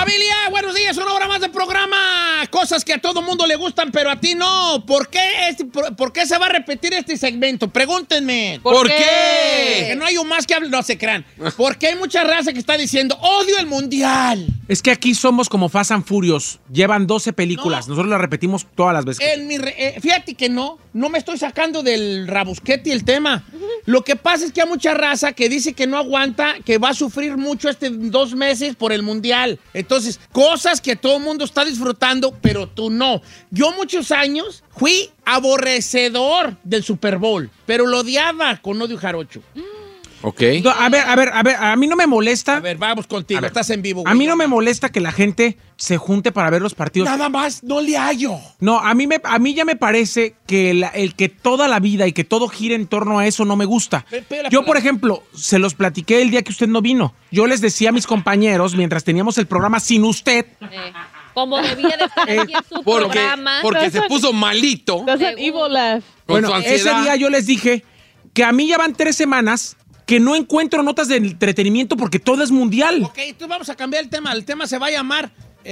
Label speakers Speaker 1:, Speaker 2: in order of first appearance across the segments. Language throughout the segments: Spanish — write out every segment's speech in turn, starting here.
Speaker 1: Familia, buenos días, una hora más de programa. Cosas que a todo mundo le gustan, pero a ti no. ¿Por qué se va a repetir este segmento? Pregúntenme.
Speaker 2: ¿Por qué?
Speaker 1: Que no hay un más que hable, no se crean. Porque hay mucha raza que está diciendo, odio el mundial.
Speaker 3: Es que aquí somos como Fast and Furious. Llevan 12 películas. Nosotros las repetimos todas las veces.
Speaker 1: Fíjate que no me estoy sacando del rabusquete el tema. Lo que pasa es que hay mucha raza que dice que no aguanta, que va a sufrir mucho 2 meses por el mundial. Entonces, cosas que todo el mundo está disfrutando, pero tú no. Yo muchos años fui aborrecedor del Super Bowl, pero lo odiaba con odio jarocho.
Speaker 2: Ok.
Speaker 3: No, a ver, a mí no me molesta.
Speaker 1: A ver, vamos contigo, estás en vivo.
Speaker 3: A mí no me molesta que la gente se junte para ver los partidos.
Speaker 1: Nada más, no le hallo.
Speaker 3: No, a mí ya me parece que el que toda la vida y que todo gire en torno a eso no me gusta. Yo, por ejemplo, se los platiqué el día que usted no vino. Yo les decía a mis compañeros, mientras teníamos el programa sin usted...
Speaker 4: Como debía de estar aquí en su programa.
Speaker 2: Porque se puso malito.
Speaker 4: That's an evil laugh.
Speaker 2: Con su
Speaker 3: Bueno,
Speaker 2: ansiedad.
Speaker 3: ese día yo les dije que a mí ya van 3 semanas que no encuentro notas de entretenimiento porque todo es mundial.
Speaker 1: Ok, entonces vamos a cambiar el tema. El tema se va a llamar,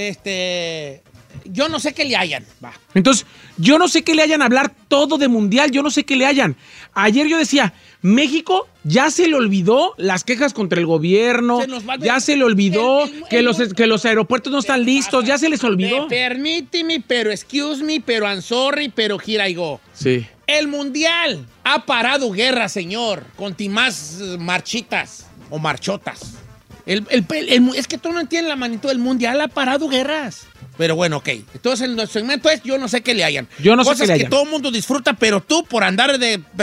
Speaker 1: yo no sé qué le hayan. Va.
Speaker 3: Entonces, yo no sé qué le hayan a hablar todo de mundial, yo no sé qué le hayan. Ayer yo decía, México ya se le olvidó las quejas contra el gobierno, ya se le olvidó que los aeropuertos no están listos, ya se les olvidó.
Speaker 1: Permíteme, pero excuse me, pero I'm sorry, pero here I go.
Speaker 3: Sí.
Speaker 1: El mundial ha parado guerra, señor, con más marchitas o marchotas. Es que tú no entiendes la magnitud del mundial, ha parado guerras. Pero bueno, ok. Entonces, el segmento es yo no sé qué le hayan.
Speaker 3: Yo no sé
Speaker 1: Cosas
Speaker 3: qué le
Speaker 1: que
Speaker 3: hayan.
Speaker 1: todo el mundo disfruta, pero tú por andar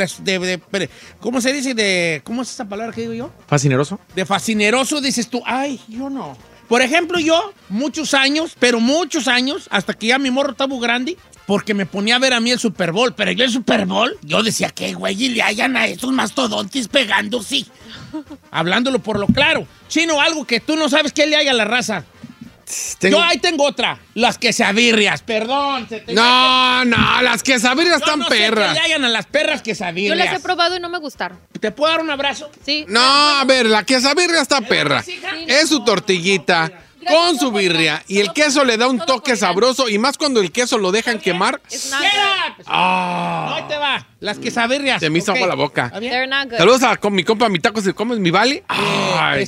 Speaker 1: ¿cómo se dice? ¿Cómo es esa palabra que digo yo?
Speaker 3: ¿Fascineroso?
Speaker 1: De fascineroso dices tú, ay, yo no. Por ejemplo, yo, muchos años, hasta que ya mi morro está muy grande, porque me ponía a ver a mí el Super Bowl. Pero yo el Super Bowl, yo decía, ¿qué güey? Y le hayan a esos mastodontes pegando, sí. Hablándolo por lo claro. Chino, algo que tú no sabes qué le haya a la raza. Yo ahí tengo otra. Las quesabirrias, perdón.
Speaker 2: No, las quesabirrias están perras.
Speaker 1: Sé qué le hayan a las perras quesabirrias.
Speaker 4: Yo las he probado y no me gustaron.
Speaker 1: ¿Te puedo dar un abrazo?
Speaker 4: Sí.
Speaker 2: No, a ver, la quesabirria está perra. Es su tortillita con su birria y el queso le da un toque sabroso y más cuando el queso lo dejan quemar.
Speaker 4: It's not good.
Speaker 1: No, ahí te va. Las quesabirrias.
Speaker 2: Se me hizo
Speaker 1: Ok.
Speaker 2: agua la boca.
Speaker 1: ¿Está bien?
Speaker 4: They're not good.
Speaker 2: Saludos a mi compa, mi taco, ¿se comes mi vale? Ay.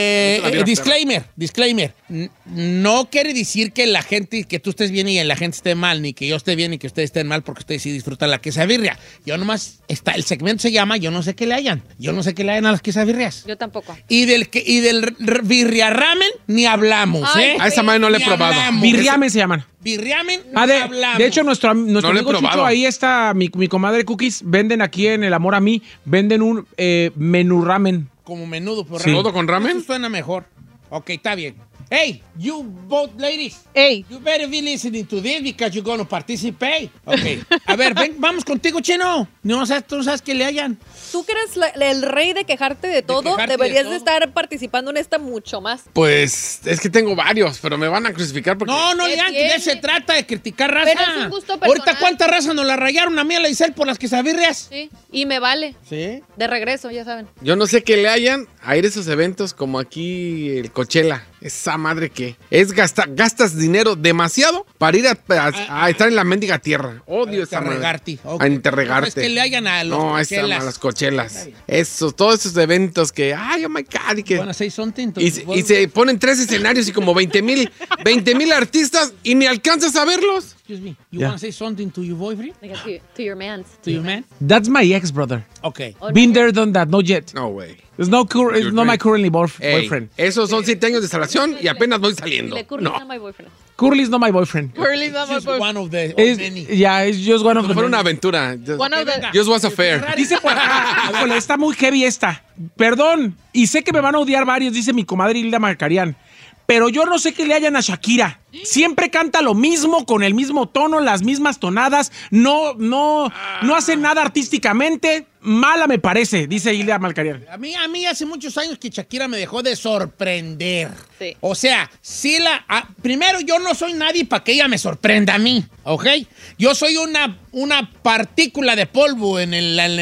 Speaker 1: Disclaimer. No quiere decir que la gente, que tú estés bien y la gente esté mal, ni que yo esté bien y que ustedes estén mal porque ustedes sí disfrutan la quesabirria. Yo nomás, el segmento se llama Yo no sé qué le hayan. Yo no sé qué le hayan a las quesabirrias.
Speaker 4: Yo tampoco.
Speaker 1: Y del birria ramen ni hablamos,
Speaker 4: Ay,
Speaker 1: ¿eh?
Speaker 2: A esa madre no le he
Speaker 1: Ni
Speaker 2: probado.
Speaker 1: hablamos.
Speaker 3: Birriamen se llaman.
Speaker 1: Birriamen ni hablamos.
Speaker 3: De hecho, nuestro
Speaker 2: No lo he
Speaker 3: amigo
Speaker 2: probado.
Speaker 3: Chucho, ahí está mi comadre Cookies, venden aquí en El Amor a Mí, venden un menú ramen.
Speaker 1: Como menudo, por
Speaker 3: Sí.
Speaker 2: ¿Todo con ramen?
Speaker 1: Eso suena mejor. Ok, está bien. Hey, you both ladies.
Speaker 4: Hey.
Speaker 1: You better be listening to this because you're going to participate. Ok. A ver, ven, vamos contigo, Chino. Tú no sabes que le hayan.
Speaker 4: Tú que eres el rey de quejarte de todo,
Speaker 1: quejarte de
Speaker 4: deberías
Speaker 1: todo.
Speaker 4: de estar participando en esta mucho más.
Speaker 2: Pues es que tengo varios, pero me van a crucificar porque...
Speaker 1: No,
Speaker 4: ¿Qué
Speaker 1: le hagan, que
Speaker 4: tiene?
Speaker 1: de eso se trata, de criticar raza.
Speaker 4: Pero es un gusto personal.
Speaker 1: Ahorita, ¿cuánta raza nos la rayaron a mí a la Isel por las quesabirrias?
Speaker 4: Sí. Y me vale.
Speaker 1: Sí.
Speaker 4: De regreso, ya saben.
Speaker 2: Yo no sé qué le hayan a ir a esos eventos como aquí el Coachella. Esa madre que es gastas dinero demasiado para ir a estar en la mendiga tierra. Odio esa madre.
Speaker 1: Interregarte. Ok.
Speaker 2: A interregarte.
Speaker 1: Es que le hayan a los
Speaker 2: No,
Speaker 1: Coachellas.
Speaker 2: a las Coachelas. Todos esos eventos que, ay, oh my God, y que...
Speaker 1: Wanna say something?
Speaker 2: Y se ponen 3 escenarios y como 20,000 artistas y ni alcanzas a verlos.
Speaker 1: Excuse me. You
Speaker 3: Yeah.
Speaker 1: wanna say something to your boyfriend?
Speaker 4: Like, to your mans.
Speaker 1: To your man?
Speaker 3: That's my ex, brother.
Speaker 1: Ok.
Speaker 4: Oh,
Speaker 3: Been there, done that, not yet.
Speaker 2: No, güey.
Speaker 3: It's not my currently
Speaker 2: Ey,
Speaker 3: boyfriend.
Speaker 2: esos son 7 años de instalación y apenas voy saliendo.
Speaker 4: Le Curly's
Speaker 2: No.
Speaker 4: not my boyfriend.
Speaker 3: Curly's not my boyfriend.
Speaker 4: Curly's not my
Speaker 1: Just
Speaker 4: boyfriend.
Speaker 1: one of the of
Speaker 3: It's
Speaker 1: many.
Speaker 3: just one of
Speaker 2: Como
Speaker 3: the
Speaker 2: fuera una
Speaker 3: many.
Speaker 2: aventura.
Speaker 4: One of the...
Speaker 2: Just was a fair.
Speaker 3: Dice por acá, híjole, está muy heavy esta. Perdón, y sé que me van a odiar varios, dice mi comadre Hilda Macarián. Pero yo no sé qué le hayan a Shakira. Siempre canta lo mismo, con el mismo tono, las mismas tonadas. No hace nada artísticamente. Mala me parece, dice Hilda Macarián.
Speaker 1: A mí hace muchos años que Shakira me dejó de sorprender.
Speaker 4: Sí.
Speaker 1: O sea, primero yo no soy nadie para que ella me sorprenda a mí, ¿ok? Yo soy una partícula de polvo en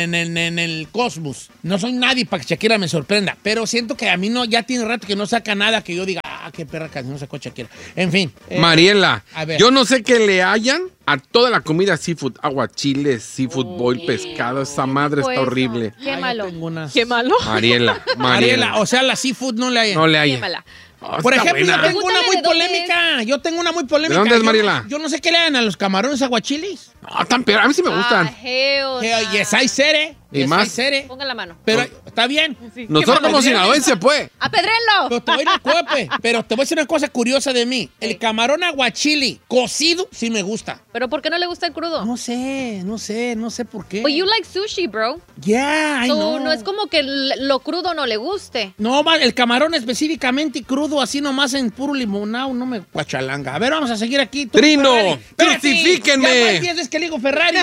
Speaker 1: el cosmos. No soy nadie para que Shakira me sorprenda. Pero siento que a mí ya tiene rato que no saca nada que yo diga, qué perra canción sacó Shakira. En fin.
Speaker 2: Mariela,
Speaker 1: a ver.
Speaker 2: yo no sé qué le hayan a toda la comida seafood, aguachiles, seafood boil, pescado. Esa madre está horrible.
Speaker 4: Qué malo.
Speaker 5: Qué malo.
Speaker 2: Mariela.
Speaker 1: O sea, la seafood no le hay.
Speaker 2: No le hay.
Speaker 4: Qué mala.
Speaker 1: Por
Speaker 2: Está
Speaker 1: ejemplo,
Speaker 2: buena.
Speaker 1: yo tengo una muy
Speaker 4: Pregúntale de dónde
Speaker 1: polémica. Yo tengo una muy polémica.
Speaker 2: ¿De dónde es,
Speaker 1: Yo-
Speaker 2: Mariela?
Speaker 1: Yo no sé qué le hagan a los camarones aguachiles.
Speaker 2: No, tan peor. A mí sí me gustan.
Speaker 1: Yes, hay sere.
Speaker 2: ¿Y
Speaker 1: Yes,
Speaker 2: más?
Speaker 1: hay sere.
Speaker 4: Ponga la mano.
Speaker 1: Pero está bien.
Speaker 2: Nosotros como sinaloense, pues.
Speaker 4: ¡Apedréenlo!
Speaker 1: Pero te voy a ir a cuepe. Pero te voy a decir una cosa curiosa de mí. El camarón aguachili cocido sí me gusta.
Speaker 4: ¿Pero por qué no le gusta el crudo?
Speaker 1: No sé por qué.
Speaker 4: But you like sushi, bro.
Speaker 1: Yeah, I
Speaker 4: So,
Speaker 1: know.
Speaker 4: no es como que lo crudo no le guste.
Speaker 1: No, el camarón específicamente crudo, así nomás en puro limonado, no me guachalanga. A ver, vamos a seguir aquí. Tú,
Speaker 2: Trino,
Speaker 1: Ferrari. Espérate,
Speaker 2: crucifíquenme.
Speaker 1: Ya van 10 veces que le digo Ferrari.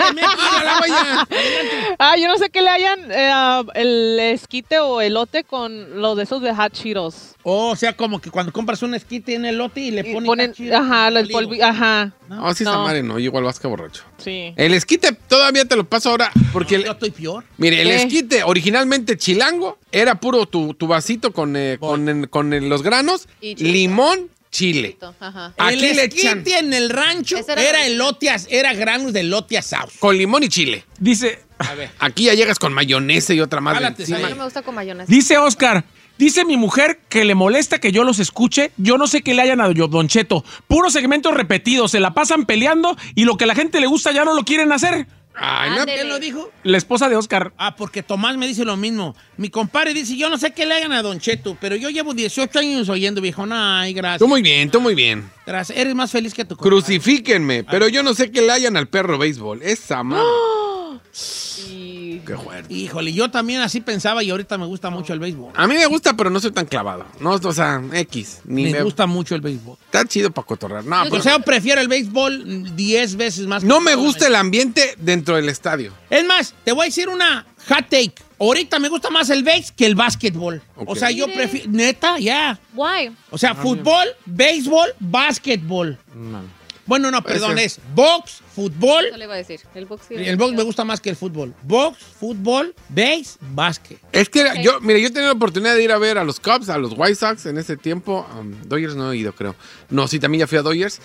Speaker 5: Yo no sé qué le hayan el esquite o elote con los de esos de Hot Cheetos.
Speaker 1: O sea, como que cuando compras un esquite en elote y le
Speaker 5: Y
Speaker 1: ponen...
Speaker 5: ponen,
Speaker 1: cachito,
Speaker 5: ajá, el
Speaker 1: olivo.
Speaker 5: polvo, ajá.
Speaker 2: No, sí, esa
Speaker 5: No.
Speaker 2: madre no. Yo igual vasca borracho.
Speaker 5: Sí.
Speaker 2: El esquite todavía te lo paso ahora. Porque,
Speaker 1: Yo estoy peor.
Speaker 2: mire, el
Speaker 5: ¿Qué?
Speaker 2: esquite originalmente chilango era puro tu vasito con los granos,
Speaker 4: Y chile.
Speaker 2: limón, chile.
Speaker 4: Ajá.
Speaker 2: Aquí
Speaker 1: el
Speaker 2: le echan
Speaker 1: esquite en el rancho
Speaker 4: Ese
Speaker 1: era,
Speaker 4: era
Speaker 1: elote, era granos de elote asado.
Speaker 2: con limón y chile.
Speaker 3: Dice,
Speaker 1: A ver.
Speaker 2: Aquí ya llegas con mayonesa y otra madre
Speaker 1: Jálate,
Speaker 2: encima.
Speaker 4: A mí no me gusta con mayonesa.
Speaker 3: dice Oscar, dice mi mujer que le molesta que yo los escuche. Yo no sé qué le hayan a Don Cheto. Puros segmentos repetidos, se la pasan peleando y lo que a la gente le gusta ya no lo quieren hacer.
Speaker 2: Ay, no,
Speaker 4: Ándele.
Speaker 1: ¿Quién lo dijo?
Speaker 3: La esposa de Oscar.
Speaker 1: Ah, porque Tomás me dice lo mismo. Mi compadre dice, yo no sé qué le hagan a Don Cheto, pero yo llevo 18 años oyendo, viejo. Ay, gracias.
Speaker 2: tú muy bien, tú muy bien.
Speaker 1: Gracias. Eres más feliz que tu compadre.
Speaker 2: Crucifíquenme, pero yo no sé qué le hayan al perro béisbol. Esa madre.
Speaker 5: Y
Speaker 2: Qué fuerte.
Speaker 1: Híjole, yo también así pensaba y ahorita me gusta mucho el béisbol.
Speaker 2: A mí me gusta, pero no soy tan clavado. No, o sea, X. Ni
Speaker 1: Me gusta mucho el béisbol.
Speaker 2: Está chido para cotorrear. No,
Speaker 1: O
Speaker 2: pero
Speaker 1: sea, prefiero el béisbol 10 veces más.
Speaker 2: no me gusta el ambiente dentro del estadio.
Speaker 1: Es más, te voy a decir una hot take. Ahorita me gusta más el béis que el básquetbol.
Speaker 2: Ok.
Speaker 1: O sea, yo prefiero... Neta, ya.
Speaker 4: Why?
Speaker 1: O sea, fútbol, béisbol, básquetbol. Bueno, no, perdón, es box, fútbol.
Speaker 4: Eso le iba a decir. El box.
Speaker 1: El box me gusta más que el fútbol. Box, fútbol, béis, básquet.
Speaker 2: Es que yo he tenido la oportunidad de ir a ver a los Cubs, a los White Sox en ese tiempo. Dodgers no he ido, creo. No, sí, también ya fui a Dodgers.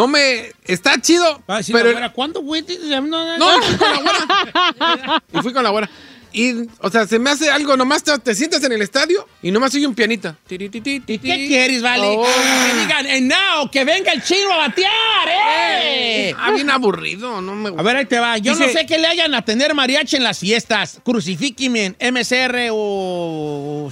Speaker 2: Está chido,
Speaker 1: Va a decir,
Speaker 2: pero...
Speaker 1: "Abuela, ¿cuándo, güey?
Speaker 2: No, fui con la güera. Y fui con la güera. Y, o sea, se me hace algo, nomás te sientas en el estadio y nomás oye un pianito.
Speaker 1: ¿Qué quieres, vale? Que digan, now, que venga el chino a batear, ¡eh!
Speaker 2: Bien aburrido, no me
Speaker 1: A
Speaker 2: gusta.
Speaker 1: ver, ahí te va. Yo
Speaker 3: Dice-
Speaker 1: no sé qué le hayan a tener mariachi en las fiestas. Crucifíquenme, MCR o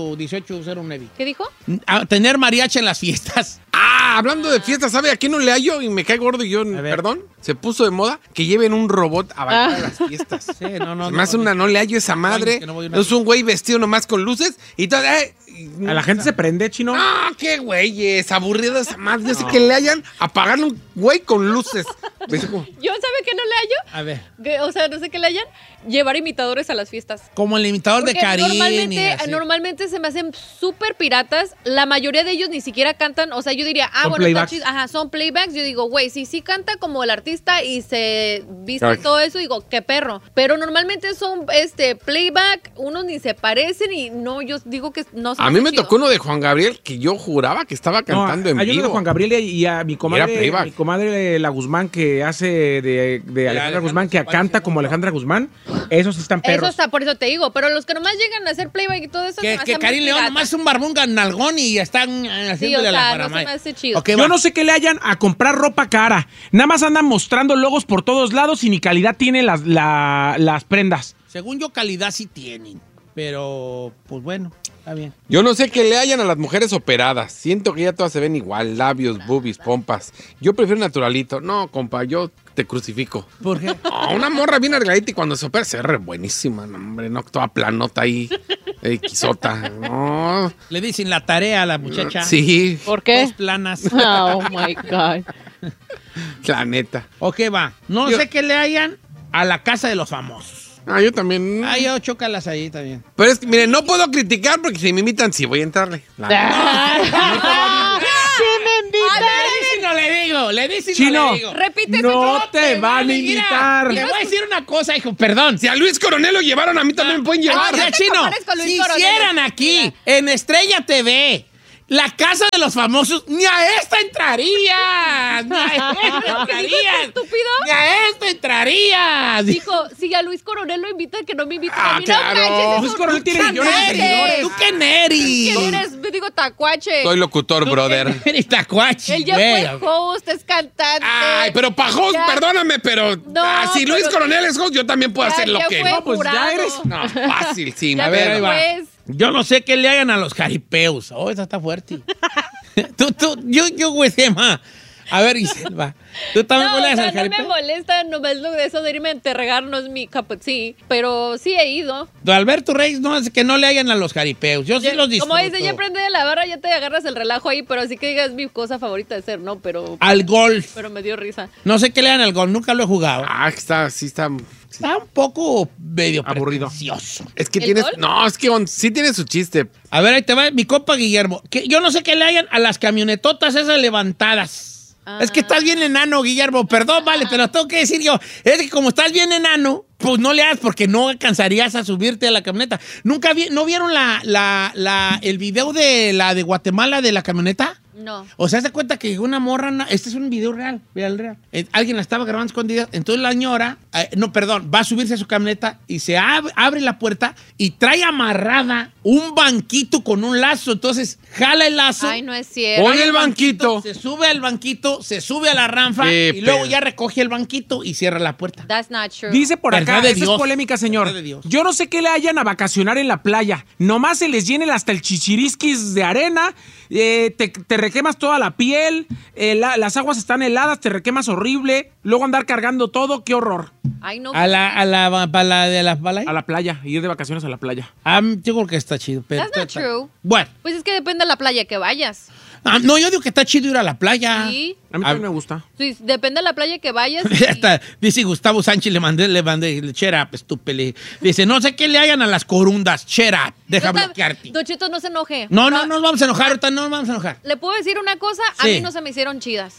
Speaker 1: 11809.
Speaker 4: ¿Qué dijo?
Speaker 1: A tener mariachi en las fiestas.
Speaker 2: Hablando de fiestas, ¿sabe a quién no le hallo? Y me cae gordo y yo,
Speaker 1: ver.
Speaker 2: perdón, se puso de moda que lleven un robot a bailar a las fiestas.
Speaker 1: Sí, no.
Speaker 2: Se me hace una, no le hallo esa madre.
Speaker 1: que no voy a una-
Speaker 2: Es un güey vestido nomás con luces y todo.
Speaker 3: A la gente se prende, chino.
Speaker 2: No, qué güey, es aburrido esa madre. Yo sé que le hayan a pagarle un güey con luces. ¿Ves cómo?
Speaker 4: ¿Yo sabe que no le hallo?
Speaker 1: A ver.
Speaker 4: O sea, no sé qué le hayan. Llevar imitadores a las fiestas.
Speaker 1: Como el imitador de
Speaker 4: Porque
Speaker 1: Karim.
Speaker 4: normalmente se me hacen súper piratas. La mayoría de ellos ni siquiera cantan. O sea, yo diría,
Speaker 3: Son
Speaker 4: bueno, está
Speaker 3: playbacks.
Speaker 4: chido. Ajá, son playbacks. Yo digo, güey, si sí canta como el artista y se viste
Speaker 2: Ay.
Speaker 4: todo eso, digo, qué perro. Pero normalmente son playback, unos ni se parecen y no, yo digo que no se
Speaker 2: A
Speaker 4: me
Speaker 2: mí
Speaker 4: hace
Speaker 2: me
Speaker 4: chido.
Speaker 2: tocó uno de Juan Gabriel que yo juraba que estaba cantando en
Speaker 3: hay uno
Speaker 2: vivo.
Speaker 3: de Juan Gabriel y a mi
Speaker 2: Era playback.
Speaker 3: comadre La Guzmán que hace de Alejandra
Speaker 1: Alejandra
Speaker 3: Guzmán, que
Speaker 1: se parece
Speaker 3: canta
Speaker 1: mucho.
Speaker 3: como Alejandra Guzmán. Esos sí están
Speaker 4: Eso
Speaker 3: perros.
Speaker 4: está, por eso te digo. Pero los que nomás llegan a hacer playback y todo eso. se me
Speaker 1: Que
Speaker 4: hacen
Speaker 1: Karim
Speaker 4: muy
Speaker 1: León
Speaker 4: pirata.
Speaker 1: nomás es un barbón nalgón y están haciéndole a la
Speaker 4: no se
Speaker 1: paramaya.
Speaker 4: me hace chido.
Speaker 1: Ok,
Speaker 3: Yo
Speaker 1: va.
Speaker 3: no sé qué le hayan a comprar ropa cara. Nada más andan mostrando logos por todos lados y ni calidad tienen las prendas.
Speaker 1: Según yo, calidad sí tienen. Pero, pues bueno, está bien.
Speaker 2: Yo no sé qué le hayan a las mujeres operadas. Siento que ya todas se ven igual. Labios, boobies, pompas. Yo prefiero naturalito. No, compa, yo te crucifico.
Speaker 1: ¿Por qué?
Speaker 2: No, una morra bien arregladita y cuando se opera se ve re buenísima. No, hombre, no, toda planota ahí. Quisota. No.
Speaker 1: Le dicen la tarea a la muchacha.
Speaker 2: Sí,
Speaker 5: ¿por qué?
Speaker 1: Dos planas.
Speaker 5: Oh my God.
Speaker 2: la neta.
Speaker 1: Ok, va. No sé qué le hayan a la casa de los famosos.
Speaker 2: Yo también.
Speaker 1: Yo chócalas ahí también.
Speaker 2: Pero es que, miren, no puedo criticar porque si me imitan, sí voy a entrarle. La neta.
Speaker 5: ¡Sí me invitan!
Speaker 1: Le dice no le digo. Le dice
Speaker 3: Chino,
Speaker 1: no le digo.
Speaker 4: Repite eso.
Speaker 3: no te van a
Speaker 1: Mira,
Speaker 3: invitar.
Speaker 1: Te voy a decir una cosa, hijo. Perdón.
Speaker 2: Si a Luis Coronel lo llevaron, a mí también me pueden llevar.
Speaker 1: Oiga,
Speaker 4: no te
Speaker 1: Chino,
Speaker 4: compares con Luis
Speaker 1: si
Speaker 4: Coronel.
Speaker 1: hicieran aquí, en Estrella TV, La casa de los famosos, ni a esta entrarías. Ni a esta entrarías.
Speaker 4: ¿Estúpido?
Speaker 1: Ni a esta entrarías.
Speaker 4: Dijo, si a Luis Coronel lo invitan, que no me inviten a mí.
Speaker 2: claro.
Speaker 4: No manches,
Speaker 3: Luis
Speaker 4: eso
Speaker 3: Coronel tiene
Speaker 4: nunca
Speaker 3: millones de
Speaker 4: eres.
Speaker 3: seguidores.
Speaker 1: ¿Tú quién eres?
Speaker 4: ¿Quién eres? Me digo tacuache.
Speaker 2: Soy locutor, brother.
Speaker 1: Eres tacuachi,
Speaker 4: Él ya
Speaker 1: güey.
Speaker 4: fue host, es cantante.
Speaker 2: Ay, pero pa' host,
Speaker 4: Ya.
Speaker 2: perdóname, pero
Speaker 4: No,
Speaker 2: si Luis
Speaker 4: pero-
Speaker 2: Coronel es host, yo también puedo
Speaker 4: Ya-
Speaker 2: hacer lo
Speaker 4: ya
Speaker 2: que...
Speaker 4: fue
Speaker 3: No, pues ya
Speaker 4: jurado.
Speaker 3: eres-
Speaker 2: No, fácil, sí.
Speaker 4: Ya
Speaker 1: A ver, ahí va.
Speaker 4: después.
Speaker 1: Yo no sé qué le hagan a los jaripeos. Oh, esa está fuerte. Güey, Emma. A ver, Iselva. ¿Tú también
Speaker 4: No,
Speaker 1: hueles
Speaker 4: o sea,
Speaker 1: al
Speaker 4: no me
Speaker 1: jaripeo?
Speaker 4: molesta, nomás lo de eso de irme a enterrar no es mi cup of tea, pero sí he ido.
Speaker 1: Don Alberto Reyes no es que no le hagan a los jaripeos. Yo sí los disfruto.
Speaker 4: Como dice, ya aprendí de la barra, ya te agarras el relajo ahí, pero así que digas mi cosa favorita de hacer, ¿no? Pero
Speaker 1: Al golf.
Speaker 4: me dio risa.
Speaker 1: No sé qué le hagan al golf. Nunca lo he jugado.
Speaker 2: Sí está...
Speaker 1: Está un poco medio
Speaker 3: Aburrido.
Speaker 1: pretencioso.
Speaker 2: Es que
Speaker 4: ¿El
Speaker 2: tienes...
Speaker 4: golf?
Speaker 2: No, es que sí tiene su chiste.
Speaker 1: A ver, ahí te va mi compa Guillermo. Yo no sé qué le hagan a las camionetotas esas levantadas. Es que estás bien enano, Guillermo. Perdón, vale, pero tengo que decir yo. Es que como estás bien enano, pues no le hagas porque no alcanzarías a subirte a la camioneta. ¿No vieron el video de la de Guatemala de la camioneta?
Speaker 4: No.
Speaker 1: O sea, se da cuenta que una morra, este es un video real. Alguien la estaba grabando escondida. Entonces la señora, va a subirse a su camioneta y se abre la puerta y trae amarrada un banquito con un lazo. Entonces jala el lazo.
Speaker 4: Ay, no es cierto.
Speaker 2: Pon el banquito.
Speaker 1: Se sube al banquito, se sube a la ranfa
Speaker 2: Qué
Speaker 1: y luego
Speaker 2: pedo.
Speaker 1: ya recoge el banquito y cierra la puerta.
Speaker 4: That's not true.
Speaker 3: Dice por acá,
Speaker 1: Verdad de
Speaker 3: esa es
Speaker 1: Dios.
Speaker 3: polémica, señor.
Speaker 1: Verdad de Dios.
Speaker 3: Yo no sé qué le hayan a vacacionar en la playa. Nomás se les llenen hasta el chichirisquis de arena, te requemas toda la piel, las aguas están heladas, te requemas horrible, luego andar cargando todo, qué horror.
Speaker 4: Ay, no.
Speaker 1: ¿A la de las balas?
Speaker 3: A la playa, ir de vacaciones a la playa.
Speaker 1: Yo creo que está chido. Pero
Speaker 4: That's not true.
Speaker 1: Bueno.
Speaker 4: Pues es que depende de la playa que vayas.
Speaker 1: No, yo digo que está chido ir a la playa.
Speaker 4: Sí.
Speaker 3: A mí también me gusta.
Speaker 4: Sí, depende de la playa que vayas.
Speaker 1: Ya está, dice Gustavo Sánchez, le mandé cheer up, estúpele. Dice, no sé qué le hagan a las corundas, cheer up, deja bloquearte.
Speaker 4: Don Cheto, no se enoje.
Speaker 1: No nos vamos a enojar, ahorita no nos vamos a enojar.
Speaker 4: ¿Le puedo decir una cosa? A
Speaker 1: Sí.
Speaker 4: mí no se me hicieron chidas.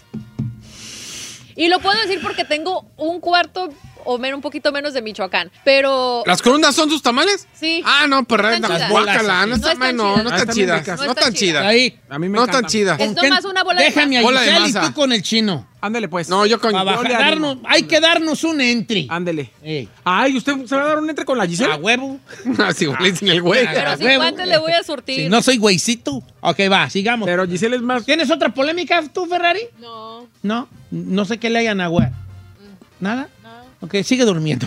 Speaker 4: Y lo puedo decir porque tengo un cuarto un poquito menos de Michoacán. Pero
Speaker 2: ¿Las corundas son sus tamales?
Speaker 4: sí.
Speaker 2: Ah, no, pero
Speaker 4: No están chidas.
Speaker 2: guácala, no
Speaker 4: No
Speaker 2: está
Speaker 4: están
Speaker 2: mal, no
Speaker 4: chidas.
Speaker 2: están
Speaker 3: Están bien
Speaker 2: chidas.
Speaker 3: ricas.
Speaker 2: No
Speaker 4: No
Speaker 2: están
Speaker 4: están chidas.
Speaker 2: chidas.
Speaker 1: Ahí.
Speaker 3: A mí me
Speaker 2: No están
Speaker 3: encantan.
Speaker 2: chidas.
Speaker 4: Es nomás una bola de
Speaker 1: Déjame a
Speaker 2: Bola de
Speaker 1: Giselle y
Speaker 2: masa.
Speaker 1: tú con el chino.
Speaker 3: Ándele pues.
Speaker 2: No, yo con...
Speaker 1: Para
Speaker 3: Yo le animo.
Speaker 1: hay que darnos un entry.
Speaker 3: Ándele.
Speaker 1: Ey,
Speaker 3: Ay, ¿usted se va a dar un entre con la Giselle?
Speaker 1: a huevo.
Speaker 2: Así le dicen el güey.
Speaker 4: Pero
Speaker 1: A
Speaker 4: sin
Speaker 1: huevo.
Speaker 4: guantes le voy a surtir.
Speaker 1: Si no soy güeycito. Ok, va, sigamos.
Speaker 3: Pero Giselle es más...
Speaker 1: ¿Tienes otra polémica tú, Ferrari?
Speaker 4: No.
Speaker 1: No sé qué le hayan a güey. ¿Nada?
Speaker 4: No.
Speaker 1: Ok, sigue durmiendo.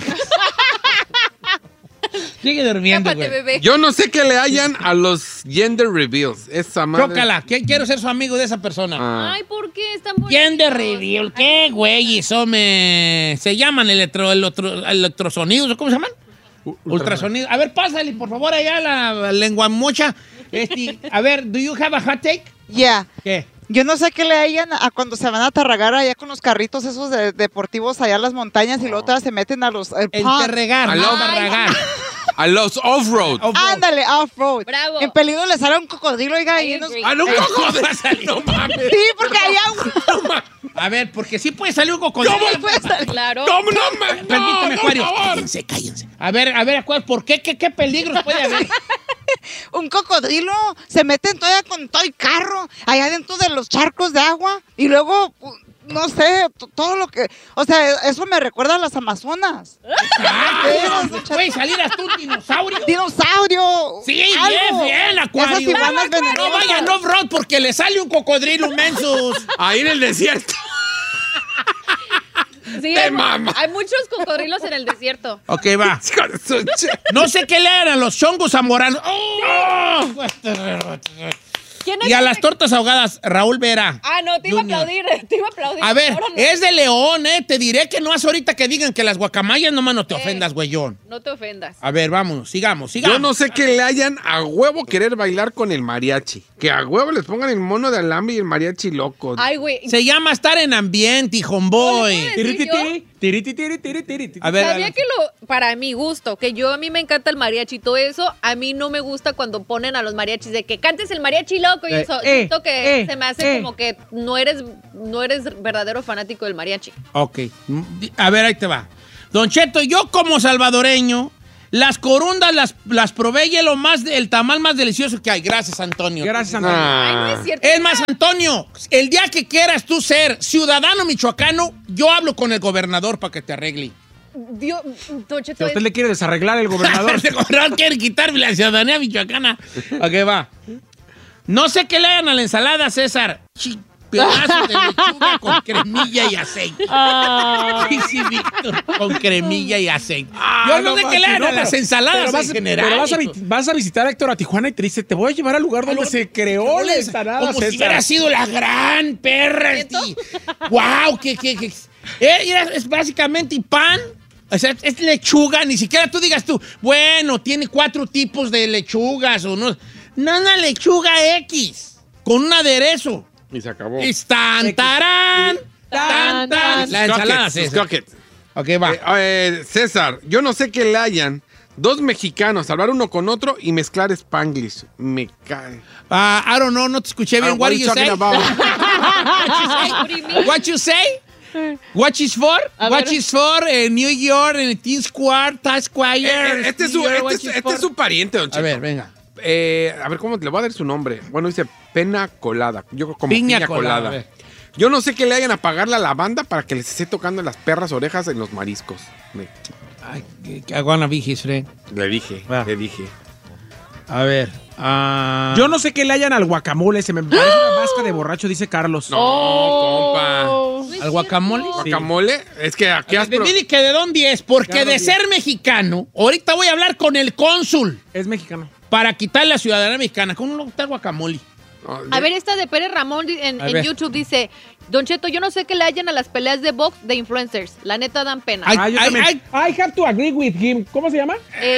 Speaker 1: Sigue durmiendo,
Speaker 4: Tápate,
Speaker 1: güey.
Speaker 4: bebé.
Speaker 2: Yo no sé qué le hayan a los gender reveals. Esa madre.
Speaker 1: Chócala, quiero ser su amigo de esa persona.
Speaker 2: Ah.
Speaker 4: Ay, ¿por qué están bonitos?
Speaker 1: Gender reveal, ¿qué güey? Eso se llaman electrosonidos, ¿cómo se llaman? Ultrasonidos. A ver, pásale, por favor, allá la lengua mocha. A ver, ¿do you have a hot take?
Speaker 6: Ya.
Speaker 1: ¿Qué?
Speaker 6: Yo no sé qué le hayan a cuando se van a tarragar allá con los carritos esos deportivos allá a las montañas y luego todavía se meten a los...
Speaker 1: El
Speaker 6: pond.
Speaker 1: terregar,
Speaker 2: Aló.
Speaker 1: no barragar.
Speaker 2: A los off-road.
Speaker 6: Ándale, off-road.
Speaker 4: Bravo.
Speaker 6: En peligro le sale un cocodrilo, oiga,
Speaker 4: I
Speaker 6: y unos...
Speaker 4: agree.
Speaker 2: ¡Ah, no,
Speaker 1: ¿Cómo va a salir?
Speaker 2: No mames.
Speaker 6: Sí, porque allá un...
Speaker 1: A ver, porque sí puede salir un cocodrilo.
Speaker 6: ¿Cómo puede salir?
Speaker 4: Claro.
Speaker 2: ¿Cómo no me?
Speaker 1: Permíteme,
Speaker 2: no,
Speaker 1: Acuario.
Speaker 2: por favor.
Speaker 1: Cállense. A ver, Acuario, ¿por qué? ¿Qué peligros puede haber?
Speaker 6: Un cocodrilo se meten todavía con todo el carro allá dentro de los charcos de agua y luego... No sé, todo lo que... O sea, eso me recuerda a las Amazonas.
Speaker 1: ¿Puede salir hasta un dinosaurio?
Speaker 6: ¡Dinosaurio!
Speaker 1: Sí,
Speaker 6: algo.
Speaker 1: bien, Acuario.
Speaker 6: Esas iguanas
Speaker 1: No
Speaker 6: venenosas.
Speaker 1: vayan off-road porque le sale un cocodrilo mensos.
Speaker 2: Ahí en el desierto.
Speaker 4: Sí,
Speaker 2: Te mama.
Speaker 4: hay muchos cocodrilos en el desierto.
Speaker 1: Ok, va. No sé qué le hagan a los chongos zamoranos. ¡Oh!
Speaker 4: ¿Quién es
Speaker 1: Y a
Speaker 4: ese?
Speaker 1: las tortas ahogadas, Raúl Vera.
Speaker 4: Ah, no, te iba a
Speaker 1: Junior.
Speaker 4: aplaudir, te iba a aplaudir.
Speaker 1: A ver,
Speaker 4: Ahora no.
Speaker 1: es de León, Te diré que no es ahorita que digan que las guacamayas, nomás no te ofendas, güeyón.
Speaker 4: No te ofendas.
Speaker 1: A ver, vámonos, sigamos.
Speaker 2: Yo no sé qué le hayan a huevo querer bailar con el mariachi. Que a huevo les pongan el mono de alambre y el mariachi loco.
Speaker 4: Ay, güey.
Speaker 1: Se llama estar en ambiente, homeboy.
Speaker 4: ¿No le puedo decir
Speaker 1: A ver,
Speaker 4: Sabía que para mi gusto, que a mí me encanta el mariachi y todo eso, a mí no me gusta cuando ponen a los mariachis de que cantes el mariachi loco y eso. Siento que se me hace como que no eres verdadero fanático del mariachi.
Speaker 1: Ok. A ver, ahí te va. Don Cheto, yo como salvadoreño Las corundas las probé y el tamal más delicioso que hay. Gracias, Antonio.
Speaker 3: Gracias, Antonio.
Speaker 4: Ay, no es cierto.
Speaker 1: Es más, Antonio, el día que quieras tú ser ciudadano michoacano, yo hablo con el gobernador para que te arregle.
Speaker 4: Dios, Don Cheto,
Speaker 3: ¿A usted le quiere desarreglar el gobernador?
Speaker 1: El gobernador quiere quitarme la ciudadanía michoacana. Ok, va. No sé qué le hagan a la ensalada, César. Pedazos de lechuga con cremilla y aceite. Sí, Víctor, con cremilla y aceite. Yo no sé qué le hagan a las ensaladas en general.
Speaker 3: Pero vas a visitar a Héctor a Tijuana y te dice, te voy a llevar al lugar donde se creó la ensalada,
Speaker 1: como
Speaker 3: César.
Speaker 1: si hubiera sido la gran perra. ¡Wow! Es básicamente pan. O sea, es lechuga. Ni siquiera tú digas bueno, tiene 4 tipos de lechugas o no. Una lechuga X con un aderezo.
Speaker 2: Y se acabó.
Speaker 1: Tan. La ensalada, César. Ok, va.
Speaker 2: César, yo no sé qué le hayan 2 mexicanos, hablar uno con otro y mezclar Spanglish. Me cae.
Speaker 1: I don't know, no te escuché bien. What do you say? What you say? What is for? What is for New York, en Teen Square, Times Square.
Speaker 2: Este es su pariente, don Cheto.
Speaker 1: A ver, venga.
Speaker 2: A ver, ¿cómo le voy a dar su nombre? Bueno, dice pena colada. Yo como
Speaker 1: piña colada.
Speaker 2: Yo no sé qué le hayan a pagarle a la banda para que les esté tocando las perras orejas en los mariscos.
Speaker 1: Ay, I wanna be his friend.
Speaker 2: Le dije.
Speaker 1: A ver.
Speaker 3: Yo no sé qué le hayan al guacamole. Se me parece una vasca de borracho, dice Carlos.
Speaker 2: No, compa.
Speaker 1: ¿Al guacamole?
Speaker 2: ¿Guacamole? Es que aquí
Speaker 1: Dile que de dónde es, porque de ser mexicano, ahorita voy a hablar con el cónsul.
Speaker 3: Es mexicano.
Speaker 1: Para quitarle la ciudadanía mexicana. ¿Cómo no le gusta el guacamole?
Speaker 4: A ver, esta de Pérez Ramón en YouTube dice, Don Cheto, yo no sé qué le hayan a las peleas de box de influencers. La neta dan pena.
Speaker 3: I have to agree with him. ¿Cómo se llama?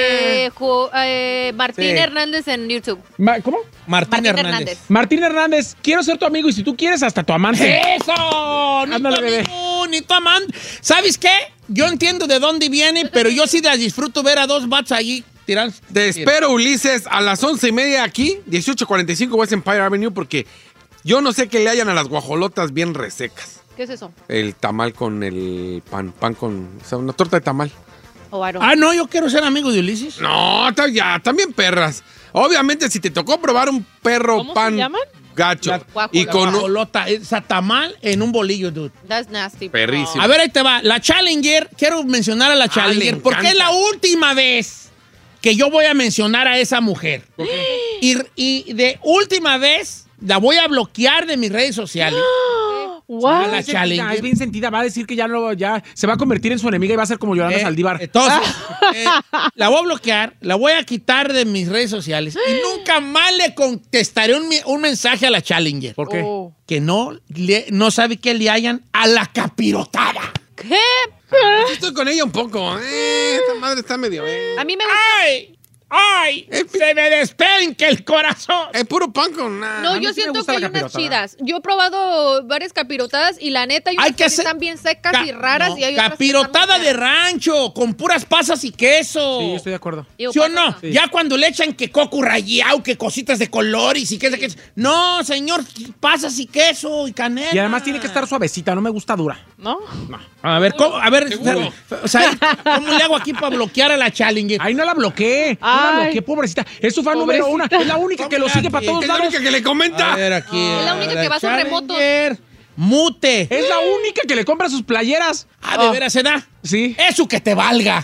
Speaker 4: Martín Hernández en YouTube.
Speaker 3: ¿Cómo?
Speaker 1: Martín Hernández.
Speaker 3: Martín Hernández, quiero ser tu amigo y si tú quieres, hasta tu amante.
Speaker 1: ¡Eso!
Speaker 3: Ándale, bebé.
Speaker 1: Ni tu amante. ¿Sabes qué? Yo entiendo de dónde viene, pero yo sí las disfruto ver a 2 vatos allí.
Speaker 2: Te espero, Ulises, a las 11:30 aquí, 18:45 West Empire Avenue, porque yo no sé qué le hayan a las guajolotas bien resecas.
Speaker 4: ¿Qué es eso?
Speaker 2: El tamal con el pan con, o sea, una torta de tamal.
Speaker 1: No, yo quiero ser amigo de Ulises.
Speaker 2: No, ya, también perras. Obviamente, si te tocó probar un perro
Speaker 5: ¿Cómo
Speaker 2: pan
Speaker 5: se llaman?
Speaker 2: gacho y con
Speaker 1: guajolota, esa tamal en un bolillo, dude.
Speaker 4: That's nasty.
Speaker 2: Perrísimo.
Speaker 1: A ver, ahí te va. La Challenger, quiero mencionar a la Challenger, porque es la última vez que yo voy a mencionar a esa mujer. Y de última vez la voy a bloquear de mis redes sociales.
Speaker 5: What?
Speaker 1: La Challenger.
Speaker 3: Es bien sentida. Va a decir que ya se va a convertir en su enemiga y va a ser como Yolanda Saldívar.
Speaker 1: Entonces, la voy a bloquear, la voy a quitar de mis redes sociales y nunca más le contestaré un mensaje a la Challenger.
Speaker 3: ¿Por qué?
Speaker 1: Que no sabe qué le hayan a la capirotada.
Speaker 4: ¿Qué?
Speaker 2: Estoy con ella un poco. Esta madre está medio.
Speaker 4: A mí me gusta.
Speaker 1: ¡Ay! Se me despenca el corazón.
Speaker 2: Es puro pan con nada.
Speaker 4: No, yo siento que hay unas chidas. Yo he probado varias capirotadas y la neta, hay unas que están bien secas y raras. Y hay otras
Speaker 1: capirotada de rancho, con puras pasas y queso.
Speaker 3: Sí, estoy de acuerdo.
Speaker 1: ¿Sí o no? Sí. Ya cuando le echan que coco rallado, que cositas de colores y queso. No, señor, pasas y queso y canela.
Speaker 3: Y además tiene que estar suavecita, no me gusta dura.
Speaker 5: ¿No?
Speaker 1: A ver, ¿cómo? A ver, o sea, ¿cómo le hago aquí para bloquear a la Challenger?
Speaker 3: Ahí no la bloqueé. No la bloqueé, pobrecita. Es su fan número 1. Es la única que lo sigue para todos lados.
Speaker 2: Es la única que le comenta.
Speaker 1: A ver, aquí.
Speaker 4: Es la única que va a sus remotos.
Speaker 1: Mute.
Speaker 3: Es la única que le compra sus playeras.
Speaker 1: ¿De veras se da?
Speaker 3: Sí.
Speaker 1: Eso que te valga.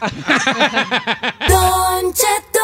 Speaker 7: Don Cheto.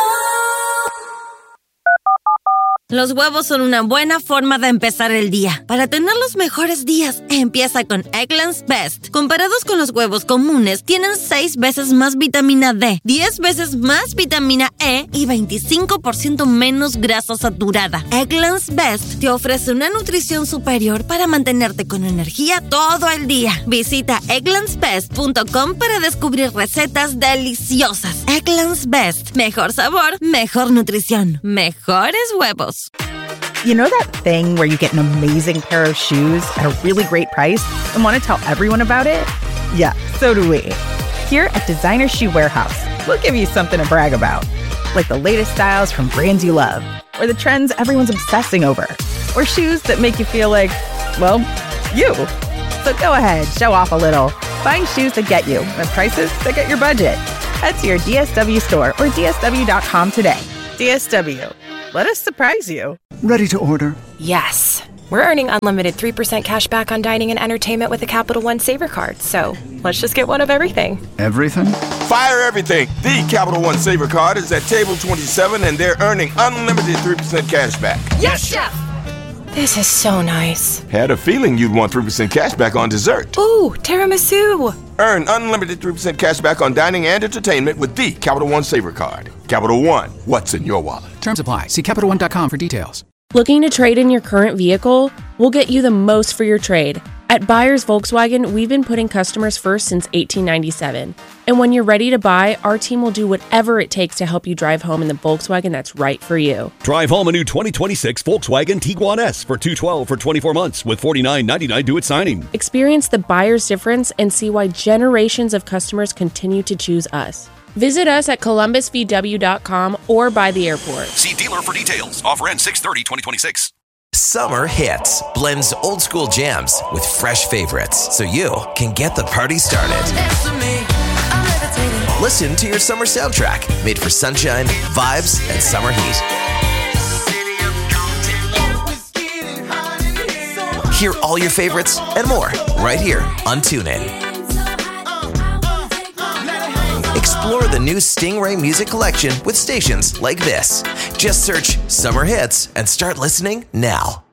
Speaker 7: Los huevos son una buena forma de empezar el día. Para tener los mejores días, empieza con Eggland's Best. Comparados con los huevos comunes, tienen 6 veces más vitamina D, 10 veces más vitamina E y 25% menos grasa saturada. Eggland's Best te ofrece una nutrición superior para mantenerte con energía todo el día. Visita egglandsbest.com para descubrir recetas deliciosas. Eggland's Best. Mejor sabor, mejor nutrición, mejores huevos.
Speaker 8: You know that thing where you get an amazing pair of shoes at a really great price and want to tell everyone about it? Yeah, so do we. Here at Designer Shoe Warehouse, we'll give you something to brag about, like the latest styles from brands you love, or the trends everyone's obsessing over, or shoes that make you feel like, well, you. So go ahead, show off a little. Find shoes that get you at prices that get your budget. Head to your DSW store or DSW.com today. DSW. Let us surprise you.
Speaker 9: Ready to order?
Speaker 10: Yes. We're earning unlimited 3% cash back on dining and entertainment with a Capital One Saver card. So let's just get one of everything.
Speaker 9: Everything?
Speaker 11: Fire everything. The Capital One Saver card is at table 27 and they're earning unlimited 3% cash back.
Speaker 10: Yes, Chef! This is so nice.
Speaker 11: Had a feeling you'd want 3% cash back on dessert.
Speaker 10: Ooh, tiramisu.
Speaker 11: Earn unlimited 3% cash back on dining and entertainment with the Capital One Saver card. Capital One, what's in your wallet?
Speaker 12: Terms apply. See CapitalOne.com for details.
Speaker 13: Looking to trade in your current vehicle? We'll get you the most for your trade. At Buyers Volkswagen, we've been putting customers first since 1897. And when you're ready to buy, our team will do whatever it takes to help you drive home in the Volkswagen that's right for you.
Speaker 14: Drive home a new 2026 Volkswagen Tiguan S for $212 for 24 months with $49.99 due at signing.
Speaker 13: Experience the buyer's difference and see why generations of customers continue to choose us. Visit us at columbusvw.com or by the airport.
Speaker 14: See dealer for details. Offer ends 6/30/2026.
Speaker 15: Summer Hits blends old school jams with fresh favorites so you can get the party started. Listen to your summer soundtrack made for sunshine, vibes, and summer heat. Hear all your favorites and more right here on TuneIn. Explore the new Stingray music collection with stations like this. Just search Summer Hits and start listening now.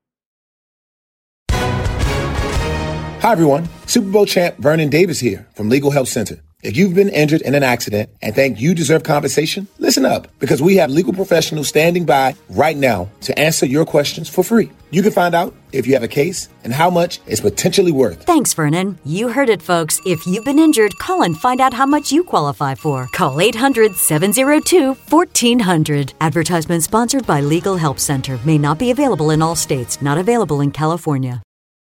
Speaker 16: Hi, everyone. Super Bowl champ Vernon Davis here from Legal Help Center. If you've been injured in an accident and think you deserve compensation, listen up, because we have legal professionals standing by right now to answer your questions for free. You can find out if you have a case and how much it's potentially worth.
Speaker 17: Thanks, Vernon. You heard it, folks. If you've been injured, call and find out how much you qualify for. Call 800-702-1400. Advertisement sponsored by Legal Help Center. May not be available in all states. Not available in California.